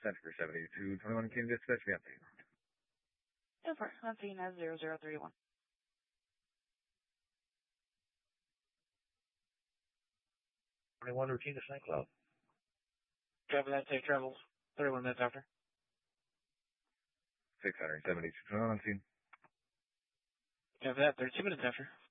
Center for 7221, can you dispatch me update? Yeah, for on scene as 0031. Routine to St. Cloud. Traffic that take travels 31 minutes after. 67221 on scene. Traffic that 32 minutes after.